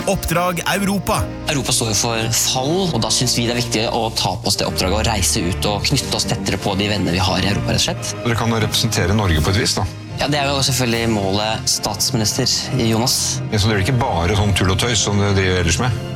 Oppdrag Europa. Europa står jo for fall, og da synes vi det er viktig å ta på oss det oppdraget og reise ut og knytte oss tettere på de venner vi har i Europa, rett og slett. Dere kan jo representere Norge på et vis, da. Ja, det er jo selvfølgelig målet statsminister Jonas. Så det er ikke bare sånn tull og tøys som det gjør ellers med?